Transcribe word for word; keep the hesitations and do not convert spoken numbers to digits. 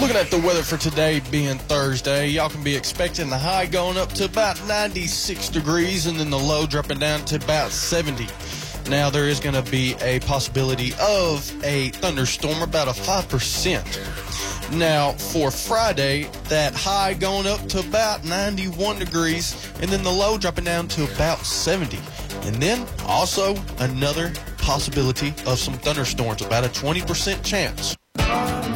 Looking at the weather for today being Thursday, y'all can be expecting the high going up to about ninety-six degrees and then the low dropping down to about seventy. Now, there is going to be a possibility of a thunderstorm, about a five percent. Now, for Friday, that high going up to about ninety-one degrees and then the low dropping down to about seventy. And then also another possibility of some thunderstorms, about a twenty percent chance.